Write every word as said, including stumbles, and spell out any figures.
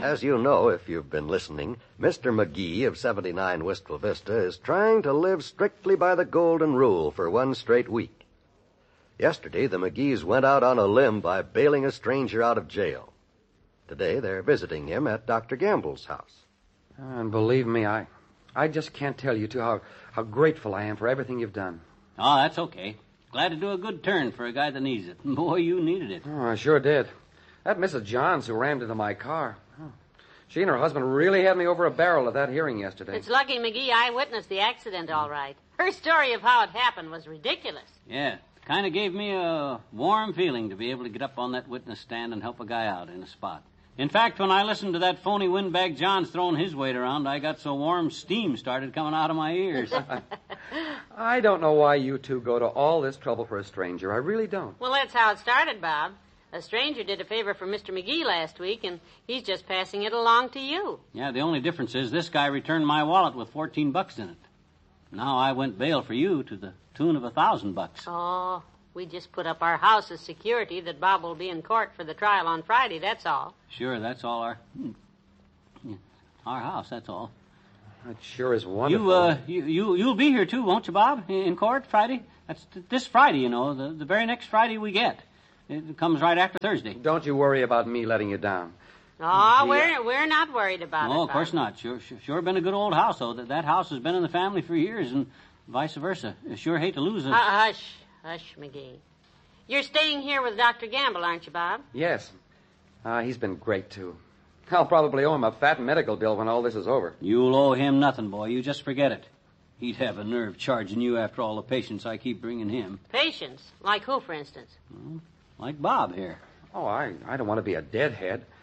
As you know, if you've been listening, Mister McGee of seventy-nine Wistful Vista is trying to live strictly by the golden rule for one straight week. Yesterday, the McGees went out on a limb by bailing a stranger out of jail. Today, they're visiting him at Doctor Gamble's house. And believe me, I I just can't tell you two how, how grateful I am for everything you've done. Oh, that's okay. Glad to do a good turn for a guy that needs it. Boy, you needed it. Oh, I sure did. That Missus Johns who rammed into my car. Oh. She and her husband really had me over a barrel at that hearing yesterday. It's lucky McGee I witnessed the accident all right. Her story of how it happened was ridiculous. Yeah, kind of gave me a warm feeling to be able to get up on that witness stand and help a guy out in a spot. In fact, when I listened to that phony windbag Johns throwing his weight around, I got so warm steam started coming out of my ears. I don't know why you two go to all this trouble for a stranger. I really don't. Well, that's how it started, Bob. A stranger did a favor for Mister McGee last week, and he's just passing it along to you. Yeah, the only difference is this guy returned my wallet with fourteen bucks in it. Now I went bail for you to the tune of a thousand bucks. Oh, we just put up our house as security that Bob will be in court for the trial on Friday, that's all. Sure, that's all our... Yeah, our house, that's all. That sure is wonderful. You, uh, you, you, you'll be here, too, won't you, Bob, in court Friday? That's th- this Friday, you know, the, the very next Friday we get. It comes right after Thursday. Don't you worry about me letting you down. Oh, we're we're not worried about no, it. No, of Bob. course not. Sure, sure, sure been a good old house, though. That, that house has been in the family for years, and vice versa. I sure hate to lose it. Uh, hush, hush, McGee. You're staying here with Doctor Gamble, aren't you, Bob? Yes. Uh, he's been great, too. I'll probably owe him a fat medical bill when all this is over. You'll owe him nothing, boy. You just forget it. He'd have a nerve charging you after all the patients I keep bringing him. Patients? Like who, for instance? Well, like Bob here. Oh, I, I don't want to be a deadhead.